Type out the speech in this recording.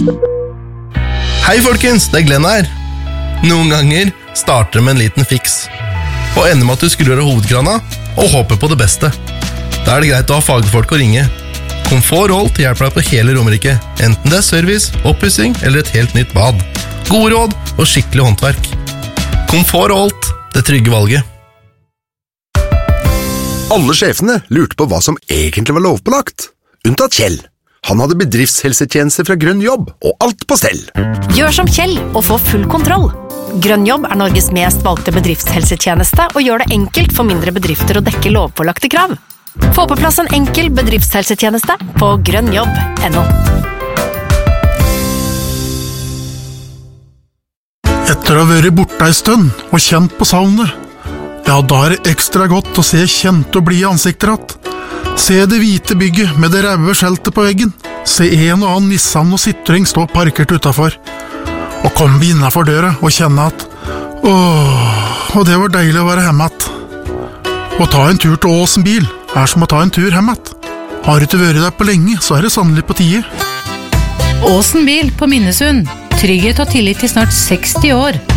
Hei folkens, det Glenn her. Noen ganger starter det med en liten fiks, og ender med at du skrur av hovedkrana og håper på det beste. Da det greit å ha fagfolk å ringe. Komfort Holt hjelper deg på hele Romerike, enten det service, oppussing eller et helt nytt bad. Gode råd og skikkelig håndverk. Komfort Holt, det trygge valget. Alle sjefene lurte på hva som egentlig var lovpålagt, unntatt Kjell. Han hadde bedriftshelsetjeneste fra Grønn Jobb, og alt på stell. Gjør som Kjell og få full kontroll. Grønn Jobb Norges mest valgte bedriftshelsetjeneste og gjør det enkelt for mindre bedrifter å dekke lovpålagte krav. Få på plass en enkel bedriftshelsetjeneste på grønnjobb.no. Etter å ha vært borte en stund og kjent på savnet, ja, da det ekstra godt å se kjente og blide ansikter att. Se det hvite bygget med det røde skjeltet på veggen. Se en og annen Nissan og Citroën stå parkert utenfor. Og komme vi innenfor døra og kjenne at og det var deilig å være hjemme att. Å ta en tur til Åsen bil som å ta en tur hjemme att. Har du ikke vært der på lenge, så det sannelig på tide. Åsen bil på Minnesund. Trygghet og tillit til snart 60 år.